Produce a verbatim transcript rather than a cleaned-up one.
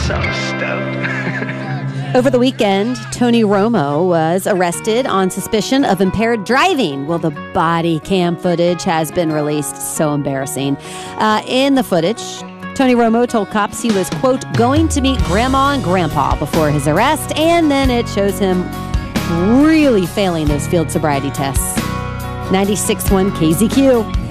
so stoked. Over the weekend, Tony Romo was arrested on suspicion of impaired driving. Well, the body cam footage has been released. So embarrassing. Uh, in the footage, Tony Romo told cops he was, quote, going to meet grandma and grandpa before his arrest, and then it shows him really failing those field sobriety tests. ninety-six point one K Z Q.